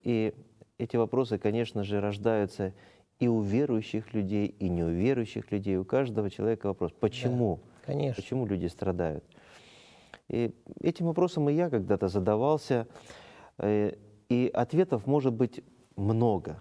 И эти вопросы, конечно же, рождаются и у верующих людей, и не у верующих людей. У каждого человека вопрос, почему? Да, конечно. Почему люди страдают? И этим вопросом и я когда-то задавался, и ответов может быть много.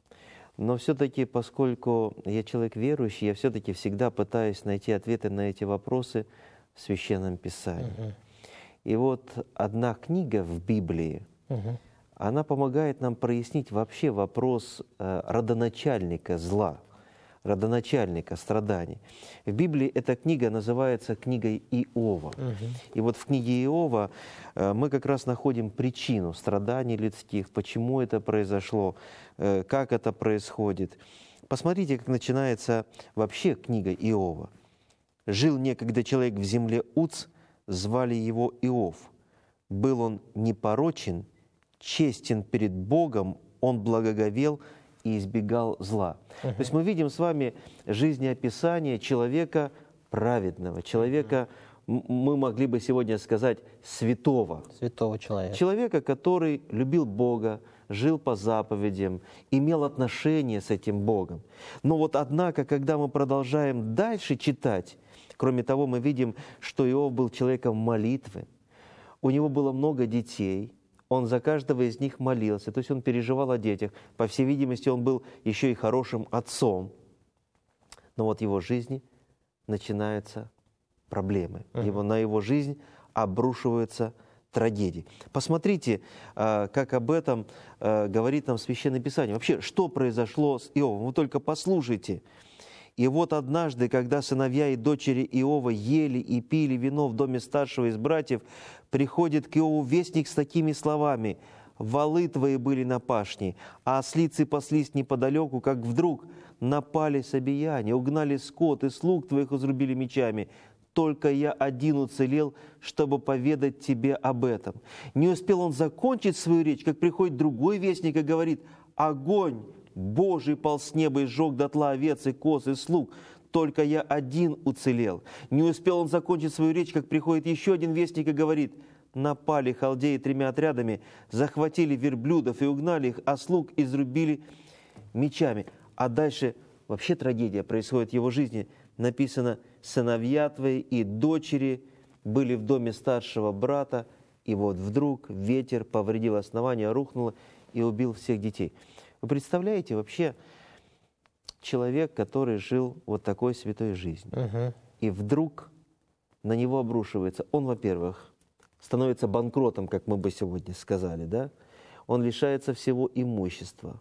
Но все-таки, поскольку я человек верующий, я все-таки всегда пытаюсь найти ответы на эти вопросы в Священном Писании. И вот одна книга в Библии, она помогает нам прояснить вообще вопрос родоначальника зла, родоначальника страданий. В Библии эта книга называется книгой Иова. И вот в книге Иова мы как раз находим причину страданий людских, почему это произошло, как это происходит. Посмотрите, как начинается вообще книга Иова. «Жил некогда человек в земле Уц, звали его Иов. Был он непорочен, честен перед Богом, он благоговел и избегал зла». То есть мы видим с вами жизнеописание человека праведного, человека, мы могли бы сегодня сказать, святого. Святого человека. Человека, который любил Бога, жил по заповедям, имел отношение с этим Богом. Но вот однако, когда мы продолжаем дальше читать, кроме того, мы видим, что Иов был человеком молитвы, у него было много детей, он за каждого из них молился, то есть он переживал о детях. По всей видимости, он был еще и хорошим отцом. Но вот в его жизни начинаются проблемы. На его жизнь обрушиваются трагедии. Посмотрите, как об этом говорит нам Священное Писание. Вообще, что произошло с Иовом? Вы только послушайте. «И вот однажды, когда сыновья и дочери Иова ели и пили вино в доме старшего из братьев, приходит к Иову вестник с такими словами: «Волы твои были на пашне, а ослицы паслись неподалеку, как вдруг напали собияне, угнали скот, и слуг твоих изрубили мечами. Только я один уцелел, чтобы поведать тебе об этом». Не успел он закончить свою речь, как приходит другой вестник и говорит: «Огонь Божий пал с неба и сжег дотла овец и коз и слуг, только я один уцелел». Не успел он закончить свою речь, как приходит еще один вестник и говорит: «Напали халдеи 3 отрядами, захватили верблюдов и угнали их, а слуг изрубили мечами». А дальше вообще трагедия происходит в его жизни. Написано: «Сыновья твои и дочери были в доме старшего брата, и вот вдруг ветер повредил основание, рухнуло и убил всех детей». Вы представляете, вообще человек, который жил вот такой святой жизнью, и вдруг на него обрушивается, он, во-первых, становится банкротом, как мы бы сегодня сказали, да? Он лишается всего имущества.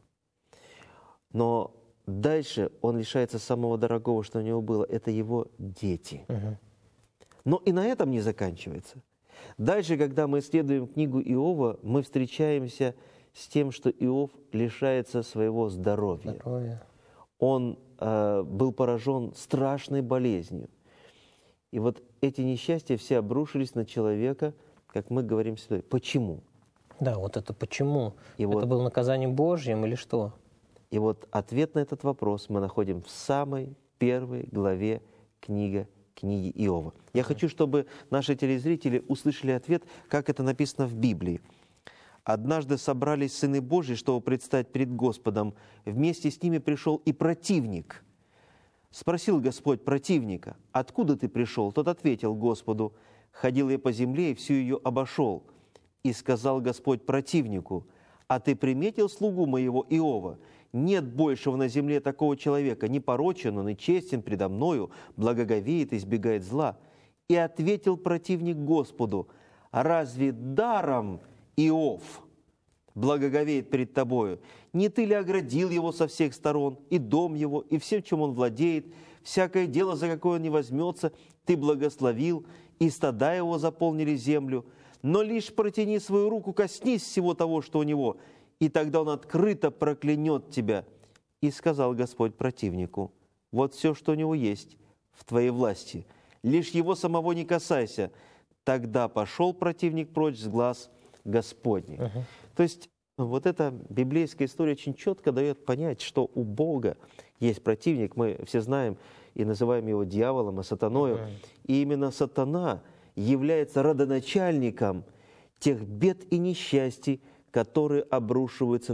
Но дальше он лишается самого дорогого, что у него было, это его дети. Но и на этом не заканчивается. Дальше, когда мы исследуем книгу Иова, мы встречаемся с тем, что Иов лишается своего здоровья. Он был поражен страшной болезнью. И вот эти несчастья все обрушились на человека, как мы говорим сюда. Почему? Да, вот это почему? И это было наказанием Божьим или что? И вот ответ на этот вопрос мы находим в самой первой главе книги Иова. Я хочу, чтобы наши телезрители услышали ответ, как это написано в Библии. «Однажды собрались сыны Божьи, чтобы предстать перед Господом. Вместе с ними пришел и противник. Спросил Господь противника: откуда ты пришел? Тот ответил Господу: ходил я по земле и всю ее обошел. И сказал Господь противнику: а ты приметил слугу моего Иова? Нет большего на земле такого человека, непорочен он и честен предо мною, благоговеет и избегает зла. И ответил противник Господу: разве даром Иов благоговеет перед тобою? Не ты ли оградил его со всех сторон, и дом его, и всем, чем он владеет, всякое дело, за какое он не возьмется, ты благословил, и стада его заполнили землю. Но лишь протяни свою руку, коснись всего того, что у него, и тогда он открыто проклянет тебя». И сказал Господь противнику: вот все, что у него есть, в твоей власти, лишь его самого не касайся. Тогда пошел противник прочь с глаз Господних. То есть вот эта библейская история очень четко дает понять, что у Бога есть противник. Мы все знаем и называем его дьяволом, и сатаною. И именно сатана является родоначальником тех бед и несчастий, которые обрушиваются